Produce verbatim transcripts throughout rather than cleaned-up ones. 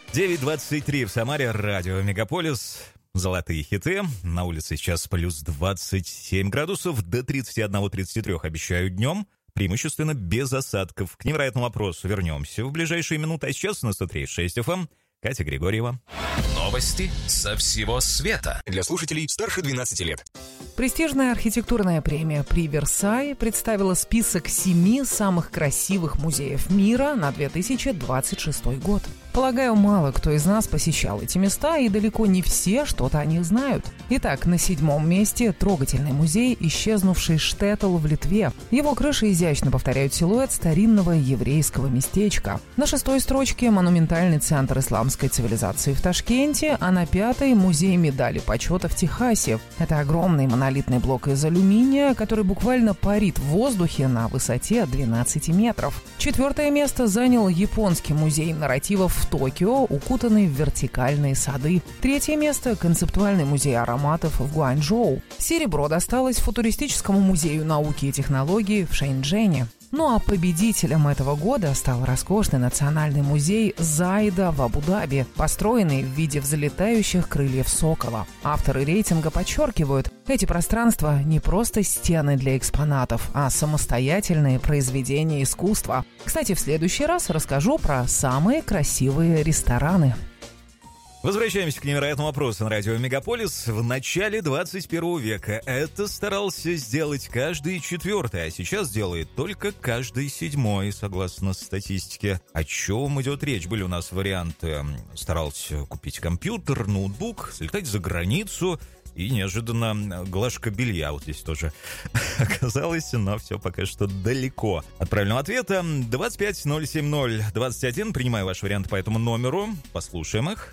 девять двадцать три в Самаре, радио «Мегаполис». Золотые хиты. На улице сейчас плюс двадцать семь градусов, до тридцать один тридцать три обещают днем. Преимущественно без осадков. К невероятному вопросу вернемся в ближайшие минуты. А сейчас на сто три и шесть эф эм Катя Григорьева. Новости со всего света. Для слушателей старше двенадцати лет. Престижная архитектурная премия «При Версае» представила список семи самых красивых музеев мира на две тысячи двадцать шестой год. Полагаю, мало кто из нас посещал эти места, и далеко не все что-то о них знают. Итак, на седьмом месте трогательный музей, исчезнувший Штеттл в Литве. Его крыши изящно повторяют силуэт старинного еврейского местечка. На шестой строчке монументальный центр исламской цивилизации в Ташкенте, а на пятой музей медали почета в Техасе. Это огромный монолитный блок из алюминия, который буквально парит в воздухе на высоте двенадцати метров. Четвертое место занял японский музей нарративов в Токио, укутанный в вертикальные сады. Третье место – концептуальный музей ароматов в Гуанчжоу. Серебро досталось футуристическому музею науки и технологий в Шэньчжэне. Ну а победителем этого года стал роскошный национальный музей Зайда в Абу-Даби, построенный в виде взлетающих крыльев сокола. Авторы рейтинга подчеркивают, эти пространства не просто стены для экспонатов, а самостоятельные произведения искусства. Кстати, в следующий раз расскажу про самые красивые рестораны. Возвращаемся к невероятному вопросу на радио «Мегаполис». В начале двадцать первого века это старался сделать каждый четвертый, а сейчас делает только каждый седьмой, согласно статистике. О чем идет речь? Были у нас варианты: старался купить компьютер, ноутбук, слетать за границу, и неожиданно глажка белья вот здесь тоже оказалась, но все пока что далеко от правильного ответа. двадцать пять ноль семь ноль двадцать один. Принимаю ваши варианты по этому номеру. Послушаем их.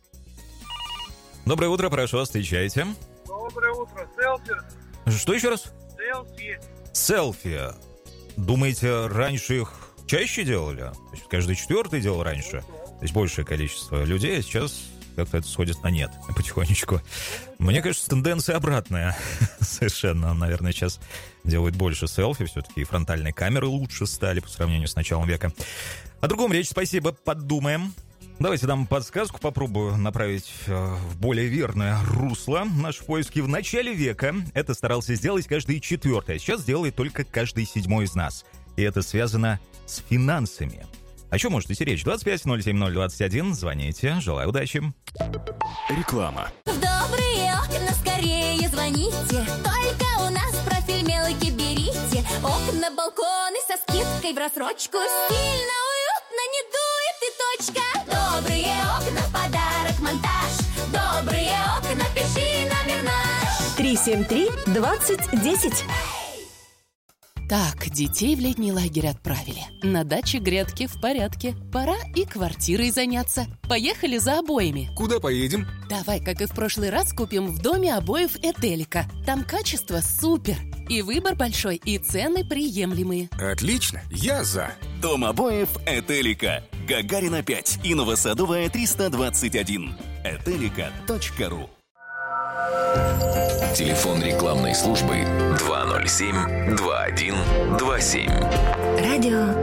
Доброе утро, прошу вас, встречайте. Доброе утро, селфи. Что еще раз? Селфи. Селфи. Думаете, раньше их чаще делали? То есть каждый четвертый делал раньше? То есть большее количество людей, а сейчас как-то это сходит на нет потихонечку. Мне кажется, тенденция обратная. Совершенно, наверное, сейчас делают больше селфи. Все-таки и фронтальные камеры лучше стали по сравнению с началом века. О другом речь, спасибо, подумаем. Давайте дам подсказку, попробую направить э, в более верное русло наши поиски. В начале века это старался сделать каждый четвертый, а сейчас делает только каждый седьмой из нас. И это связано с финансами. О чем может идти речь? двадцать пять ноль семь ноль двадцать один. Звоните. Желаю удачи. Реклама. В добрые окна скорее звоните. Только у нас профиль мелкий берите. Окна, балконы со скидкой в рассрочку. Стильно, уютно, не дует и точка. Добрые окна, подарок, монтаж. Добрые окна, пиши номер наш. три семь три двадцать десять. Так, детей в летний лагерь отправили. На даче грядки в порядке. Пора и квартирой заняться. Поехали за обоями. Куда поедем? Давай, как и в прошлый раз, купим в доме обоев Этелика. Там качество супер. И выбор большой, и цены приемлемые. Отлично, я за. Дом обоев Этелика. Гагарина пять и Новосадовая триста двадцать один. этелика точка ру. Телефон рекламной службы два ноль семь два один два семь. Радио